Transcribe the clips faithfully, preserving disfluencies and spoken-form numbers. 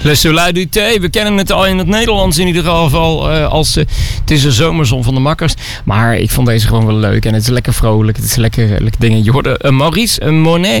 Le Soleil du Thé. We kennen het al in het Nederlands in ieder geval uh, als uh, het is een zomerzon van de makkers. Maar ik vond deze gewoon wel leuk en het is lekker vrolijk. Het is lekker, lekker dingen. Je hoorde uh, Maurice uh, Monet.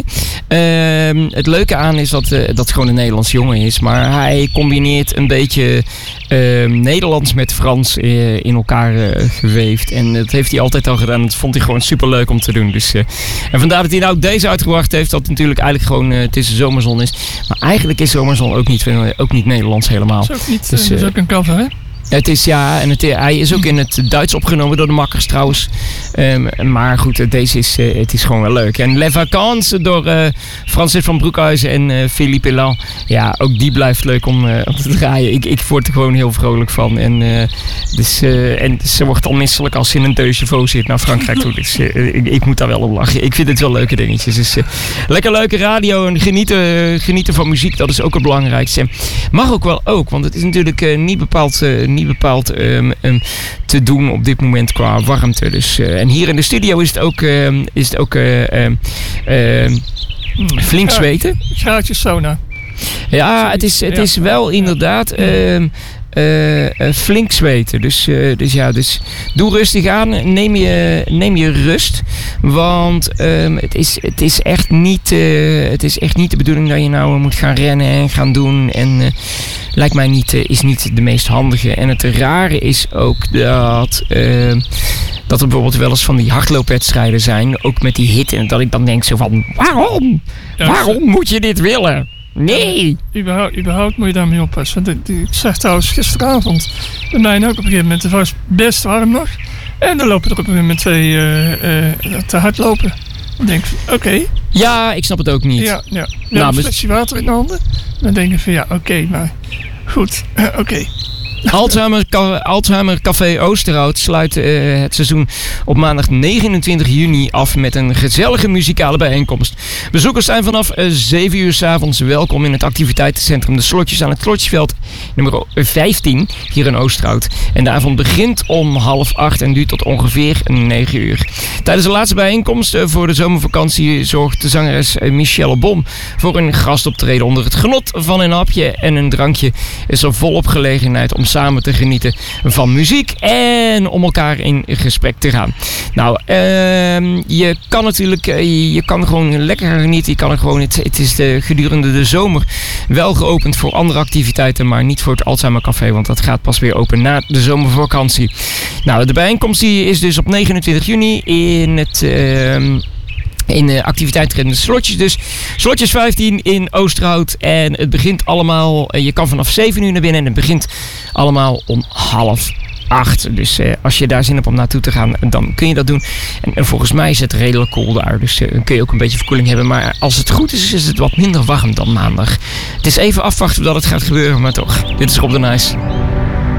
Uh, het leuke aan is dat, uh, dat het gewoon een Nederlands jongen is. Maar hij combineert een beetje uh, Nederlands met Frans uh, in elkaar uh, geweefd. En dat heeft hij altijd al gedaan. Dat vond hij gewoon super leuk om te doen. Dus, uh, en vandaar dat hij nou deze uitgebracht heeft. Dat natuurlijk eigenlijk gewoon uh, het is een zomerzon is. Maar eigenlijk is zomerzon ook niet, ook niet Nederlands helemaal. Dat is ook, niet, dus, uh, dat is ook een cover, hè? Het is ja, en het, hij is ook in het Duits opgenomen door de makkers trouwens. Um, maar goed, deze is, uh, het is gewoon wel leuk. En Les Vacances door uh, Francis van Broekhuizen en uh, Philippe Elan. Ja, ook die blijft leuk om, uh, om te draaien. Ik, ik word er gewoon heel vrolijk van. En, uh, dus, uh, en ze wordt al misselijk als ze in een deux chevaux zit naar Frankrijk toe. Dus uh, ik, ik moet daar wel om lachen. Ik vind het wel leuke dingetjes. Dus, uh, lekker leuke radio en genieten, genieten van muziek, dat is ook het belangrijkste. Mag ook wel ook, want het is natuurlijk uh, niet bepaald... Uh, niet bepaald um, um, te doen op dit moment qua warmte. Dus, uh, en hier in de studio is het ook, uh, is het ook uh, uh, uh, flink zweten. Graadjes sauna. Ja, het is, het is wel inderdaad uh, uh, uh, flink zweten. Dus, uh, dus ja, dus doe rustig aan. Neem je, neem je rust. Want um, het, is, het, is echt niet, uh, het is echt niet de bedoeling dat je nou moet gaan rennen en gaan doen. En uh, lijkt mij niet, uh, is niet de meest handige. En het rare is ook dat... Uh, dat er bijvoorbeeld wel eens van die hardloopwedstrijden zijn. Ook met die hitte. En dat ik dan denk zo van... Waarom? Ja, waarom moet je dit willen? Nee! Ja, überhaupt, überhaupt moet je daarmee oppassen. Want ik zag trouwens gisteravond bij mij ook op een gegeven moment. Het was best warm nog. En dan lopen er op een gegeven moment twee uh, uh, te hardlopen. Dan denk ik van, oké. Okay. Ja, ik snap het ook niet. Ja, ja. Je nou, hebt een flesje water in de handen. Dan denk ik van ja, oké, okay, maar goed, uh, oké. Okay. Alzheimer, Alzheimer Café Oosterhout sluit uh, het seizoen op maandag negenentwintig juni af met een gezellige muzikale bijeenkomst. Bezoekers zijn vanaf uh, zeven uur 's avonds welkom in het activiteitencentrum De Slotjes aan het Slotjesveld nummer vijftien hier in Oosterhout. En de avond begint om half acht en duurt tot ongeveer negen uur. Tijdens de laatste bijeenkomst uh, voor de zomervakantie zorgt de zangeres uh, Michelle Bom voor een gastoptreden. Onder het genot van een hapje en een drankje is er volop gelegenheid om samen te genieten van muziek en om elkaar in gesprek te gaan. Nou, uh, je kan natuurlijk, uh, je kan gewoon lekker genieten. Je kan er gewoon, het, het is de, gedurende de zomer wel geopend voor andere activiteiten, maar niet voor het Alzheimer Café, want dat gaat pas weer open na de zomervakantie. Nou, de bijeenkomst die is dus op negenentwintig juni in het... Uh, In de activiteiten in de Slotjes dus. Slotjes vijftien in Oosterhout. En het begint allemaal... Je kan vanaf zeven uur naar binnen. En het begint allemaal om half acht. Dus uh, als je daar zin hebt om naartoe te gaan, dan kun je dat doen. En, en volgens mij is het redelijk koel daar. Dus uh, dan kun je ook een beetje verkoeling hebben. Maar als het goed is, is het wat minder warm dan maandag. Het is even afwachten dat het gaat gebeuren. Maar toch, dit is Rob de Nijs.